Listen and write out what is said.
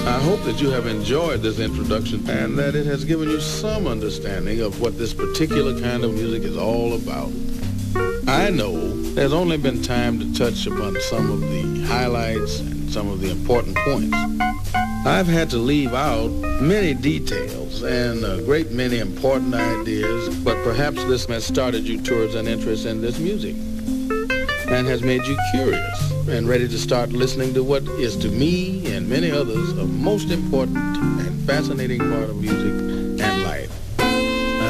I hope that you have enjoyed this introduction and that it has given you some understanding of what this particular kind of music is all about. I know there's only been time to touch upon some of the highlights and some of the important points. I've had to leave out many details and a great many important ideas, but perhaps this has started you towards an interest in this music and has made you curious and ready to start listening to what is to me and many others a most important and fascinating part of music,